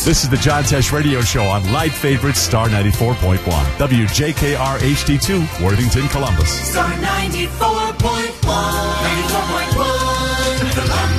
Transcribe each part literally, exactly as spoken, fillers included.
This is the John Tesh Radio Show on Light Favorite Star ninety-four point one. W J K R H D two, Worthington, Columbus. Star ninety-four point one. ninety-four point one,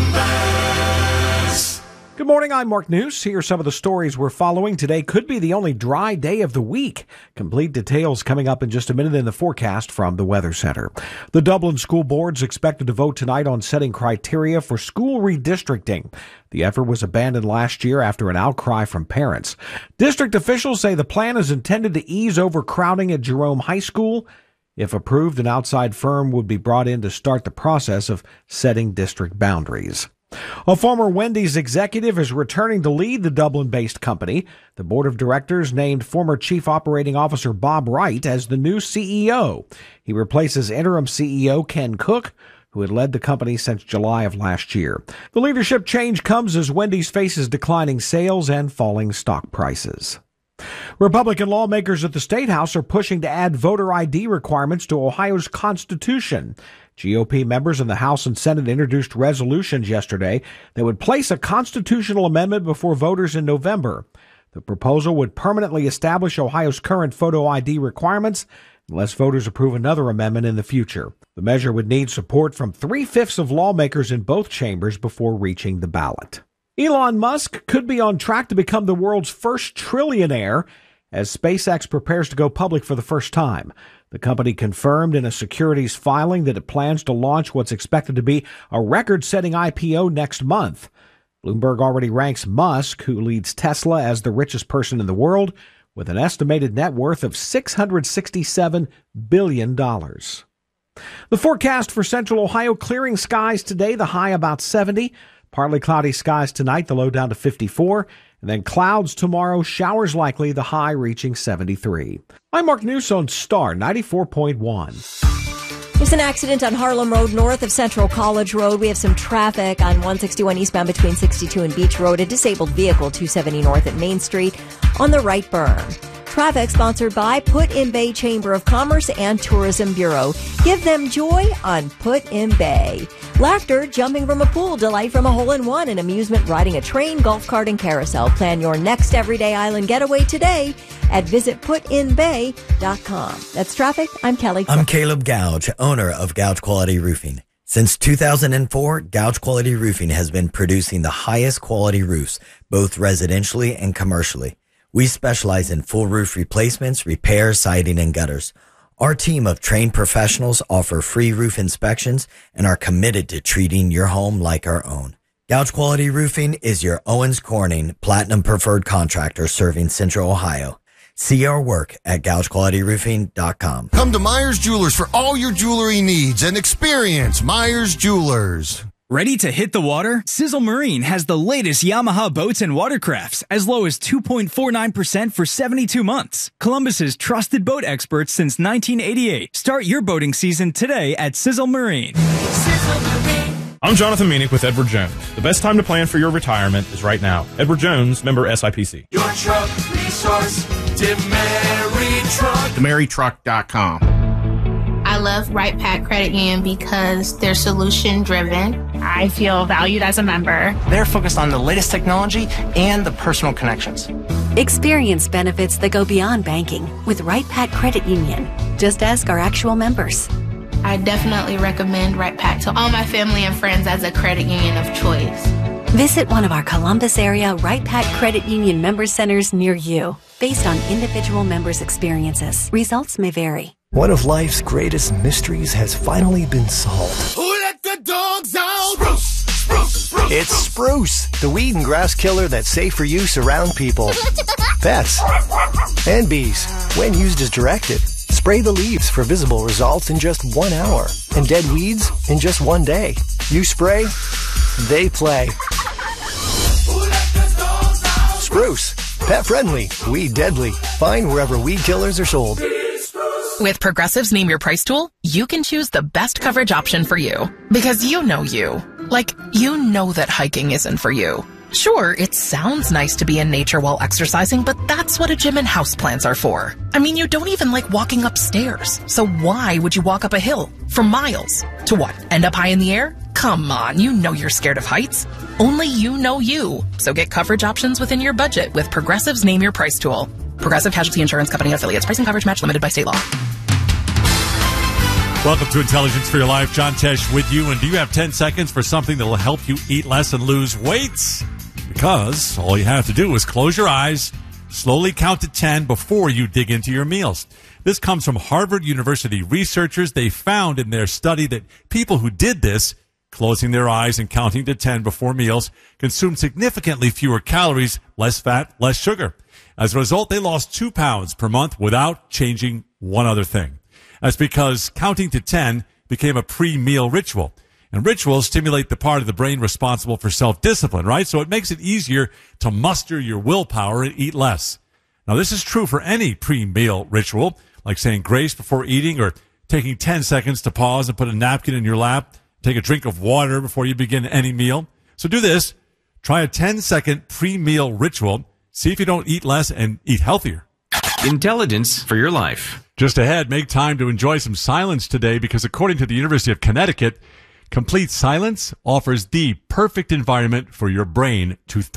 Columbus. Good morning, I'm Mark News. Here are some of the stories we're following. Today could be the only dry day of the week. Complete details coming up in just a minute in the forecast from the Weather Center. The Dublin School Board's expected to vote tonight on setting criteria for school redistricting. The effort was abandoned last year after an outcry from parents. District officials say the plan is intended to ease overcrowding at Jerome High School. If approved, an outside firm would be brought in to start the process of setting district boundaries. A former Wendy's executive is returning to lead the Dublin-based company. The board of directors named former Chief Operating Officer Bob Wright as the new C E O. He replaces interim C E O Ken Cook, who had led the company since July of last year. The leadership change comes as Wendy's faces declining sales and falling stock prices. Republican lawmakers at the State House are pushing to add voter I D requirements to Ohio's Constitution. G O P members in the House and Senate introduced resolutions yesterday that would place a constitutional amendment before voters in November. The proposal would permanently establish Ohio's current photo I D requirements unless voters approve another amendment in the future. The measure would need support from three-fifths of lawmakers in both chambers before reaching the ballot. Elon Musk could be on track to become the world's first trillionaire as SpaceX prepares to go public for the first time. The company confirmed in a securities filing that it plans to launch what's expected to be a record-setting I P O next month. Bloomberg already ranks Musk, who leads Tesla, as the richest person in the world, with an estimated net worth of six hundred sixty-seven billion dollars. The forecast for Central Ohio: clearing skies today, the high about seventy. Partly cloudy skies tonight, the low down to fifty-four. And then clouds tomorrow, showers likely, the high reaching seventy-three. I'm Mark News on Star ninety-four point one. There's an accident on Harlem Road north of Central College Road. We have some traffic on one sixty-one eastbound between sixty-two and Beach Road. A disabled vehicle, two seventy north at Main Street on the right berm. Traffic sponsored by Put in Bay Chamber of Commerce and Tourism Bureau. Give them joy on Put in Bay. Laughter, jumping from a pool, delight from a hole-in-one, and amusement riding a train, golf cart, and carousel. Plan your next everyday island getaway today at visit put in bay dot com. That's traffic. I'm Kelly. I'm Caleb Gouge, owner of Gouge Quality Roofing. Since two thousand four, Gouge Quality Roofing has been producing the highest quality roofs, both residentially and commercially. We specialize in full roof replacements, repairs, siding, and gutters. Our team of trained professionals offer free roof inspections and are committed to treating your home like our own. Gouge Quality Roofing is your Owens Corning Platinum Preferred Contractor serving Central Ohio. See our work at gouge quality roofing dot com. Come to Myers Jewelers for all your jewelry needs and experience Myers Jewelers. Ready to hit the water? Sizzle Marine has the latest Yamaha boats and watercrafts, as low as two point four nine percent for seventy-two months. Columbus's trusted boat experts since nineteen eighty-eight. Start your boating season today at Sizzle Marine. Sizzle Marine. I'm Jonathan Meanick with Edward Jones. The best time to plan for your retirement is right now. Edward Jones, member S I P C. Your truck resource, Demary Truck. Demary Truck dot com. I love Right Pack Credit Union because they're solution driven. I feel valued as a member. They're focused on the latest technology and the personal connections. Experience benefits that go beyond banking with Right Pack Credit Union. Just ask our actual members. I definitely recommend Right Pack to all my family and friends as a credit union of choice. Visit one of our Columbus area Right Pack Credit Union member centers near you. Based on individual members' experiences, results may vary. One of life's greatest mysteries has finally been solved. Who let the dogs out? Spruce, spruce, spruce. It's Spruce, the weed and grass killer that's safe for use around people, pets, and bees. When used as directed, spray the leaves for visible results in just one hour, and dead weeds in just one day. You spray, they play. Who let the dogs out? Spruce, pet friendly, weed deadly. Find wherever weed killers are sold. With Progressive's Name Your Price tool, you can choose the best coverage option for you. Because you know you. Like, you know that hiking isn't for you. Sure, it sounds nice to be in nature while exercising, but that's what a gym and houseplants are for. I mean, you don't even like walking upstairs. So why would you walk up a hill for miles? To what? End up high in the air? Come on, you know you're scared of heights. Only you know you. So get coverage options within your budget with Progressive's Name Your Price tool. Progressive Casualty Insurance Company affiliates. Pricing coverage match limited by state law. Welcome to Intelligence for Your Life. John Tesh with you. And do you have ten seconds for something that will help you eat less and lose weight? Because all you have to do is close your eyes, slowly count to ten before you dig into your meals. This comes from Harvard University researchers. They found in their study that people who did this, closing their eyes and counting to ten before meals, consumed significantly fewer calories, less fat, less sugar. As a result, they lost two pounds per month without changing one other thing. That's because counting to ten became a pre-meal ritual. And rituals stimulate the part of the brain responsible for self-discipline, right? So it makes it easier to muster your willpower and eat less. Now, this is true for any pre-meal ritual, like saying grace before eating or taking ten seconds to pause and put a napkin in your lap, take a drink of water before you begin any meal. So do this. Try a ten-second pre-meal ritual. See if you don't eat less and eat healthier. Intelligence for Your Life. Just ahead, make time to enjoy some silence today because according to the University of Connecticut, complete silence offers the perfect environment for your brain to thrive.